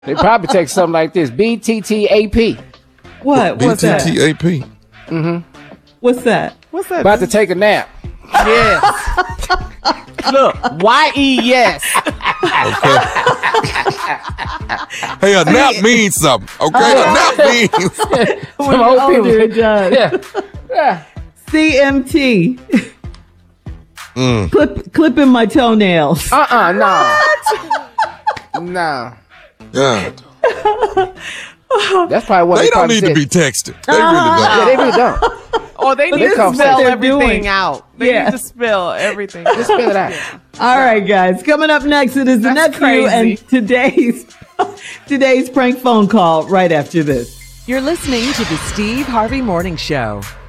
They probably text something like this: BTTAP. What? What's that? BTTAP. What's that? What's that? About to take a nap. Yes. Look, yes. Okay. Hey, a nap means something. Okay, a nap means. When you're older, it does. Yeah. CMT. Clipping my toenails. No. No. Yeah. That's probably what They don't probably need to said. be texted. They really Yeah, don't. they really don't. Or they need to come spell say- everything doing. out. They Yeah. need to spell everything. Just spell it out. All right, guys. Coming up next, it is the That's nephew and crazy. today's prank phone call right after this. You're listening to the Steve Harvey Morning Show.